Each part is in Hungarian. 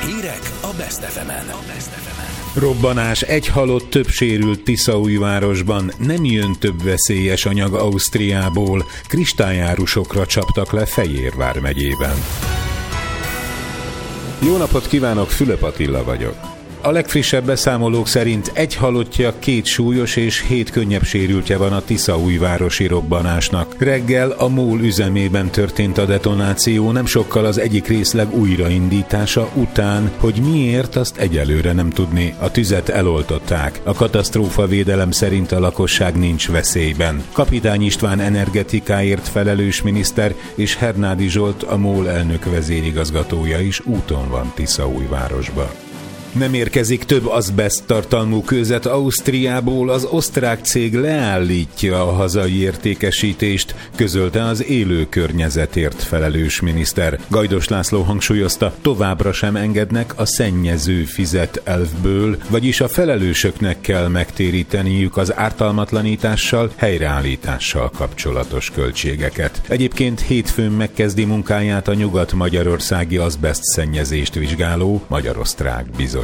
Hírek a Best FM-en. Robbanás, 1 halott, több sérült Tiszaújvárosban. Nem jön több veszélyes anyag Ausztriából. Kristályárusokra csaptak le Fejérvár megyében. Jó napot kívánok, Fülöp Attila vagyok. A legfrissebb beszámolók szerint 1 halottja, 2 súlyos és 7 könnyebb sérültje van a tiszaújvárosi robbanásnak. Reggel a MOL üzemében történt a detonáció, nem sokkal az egyik részleg újraindítása után, hogy miért, azt egyelőre nem tudni. A tüzet eloltották. A katasztrófavédelem szerint a lakosság nincs veszélyben. Kapitány István energetikáért felelős miniszter és Hernádi Zsolt, a MOL elnök vezérigazgatója is úton van Tiszaújvárosba. Nem érkezik több azbeszt tartalmú kőzet Ausztriából, az osztrák cég leállítja a hazai értékesítést, közölte az élő környezetért felelős miniszter. Gajdos László hangsúlyozta, továbbra sem engednek a szennyező fizet elvből, vagyis a felelősöknek kell megtéríteniük az ártalmatlanítással, helyreállítással kapcsolatos költségeket. Egyébként hétfőn megkezdi munkáját a nyugat-magyarországi azbeszt szennyezést vizsgáló Magyar-Osztrák Bizottság.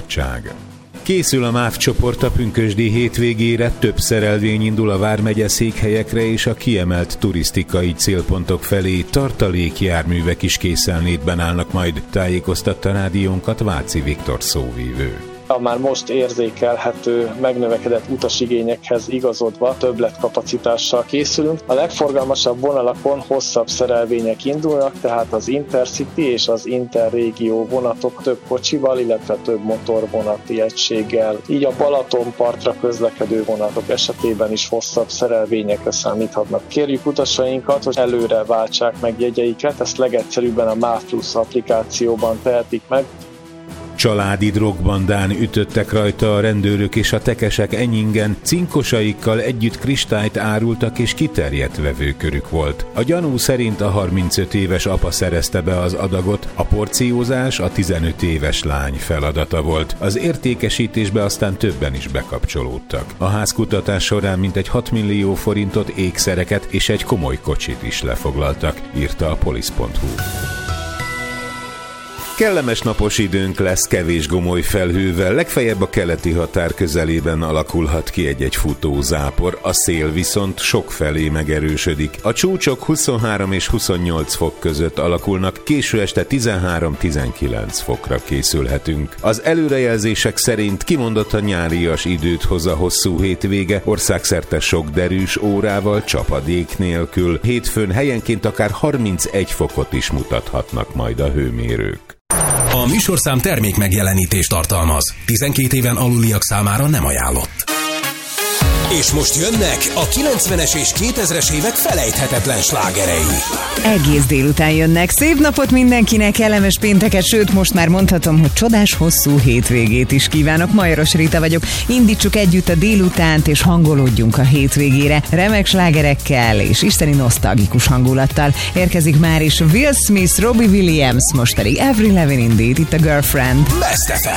Készül a MÁV csoport a pünkösdi hétvégére, több szerelvény indul a vármegye székhelyekre és a kiemelt turisztikai célpontok felé, tartalékjárművek is készenlétben állnak majd, tájékoztatta rádiónkat Váci Viktor szóvívő. A már most érzékelhető, megnövekedett utasigényekhez igazodva többletkapacitással készülünk. A legforgalmasabb vonalakon hosszabb szerelvények indulnak, tehát az Intercity és az Interrégió vonatok több kocsival, illetve több motorvonati egységgel. Így a Balatonpartra közlekedő vonatok esetében is hosszabb szerelvényekre számíthatnak. Kérjük utasainkat, hogy előre váltsák meg jegyeiket, ezt legegyszerűbben a MÁV Plus applikációban tehetik meg. Családi drogbandán ütöttek rajta a rendőrök és a tekesek Enyingen, cinkosaikkal együtt kristályt árultak és kiterjedt vevőkörük volt. A gyanú szerint a 35 éves apa szerezte be az adagot, a porciózás a 15 éves lány feladata volt. Az értékesítésbe aztán többen is bekapcsolódtak. A házkutatás során mintegy 6 millió forintot, ékszereket és egy komoly kocsit is lefoglaltak, írta a polisz.hu. Kellemes napos időnk lesz kevés gomoly felhővel, legfeljebb a keleti határ közelében alakulhat ki egy-egy futózápor, a szél viszont sokfelé megerősödik. A csúcsok 23 és 28 fok között alakulnak, késő este 13-19 fokra készülhetünk. Az előrejelzések szerint kimondottan nyárias időt hoz a hosszú hétvége, országszerte sok derűs órával, csapadék nélkül. Hétfőn helyenként akár 31 fokot is mutathatnak majd a hőmérők. A műsorszám termék megjelenítést tartalmaz. 12 éven aluliak számára nem ajánlott. És most jönnek a 90-es és 2000-es évek felejthetetlen slágerei. Egész délután jönnek. Szép napot mindenkinek, kellemes pénteket, sőt most már mondhatom, hogy csodás hosszú hétvégét is kívánok. Majoros Rita vagyok. Indítsuk együtt a délutánt és hangolódjunk a hétvégére. Remek slágerekkel és isteni nosztalgikus hangulattal. Érkezik már is Will Smith, Robbie Williams, most pedig Avril Lavigne Indeed, itt a Girlfriend. Best FM.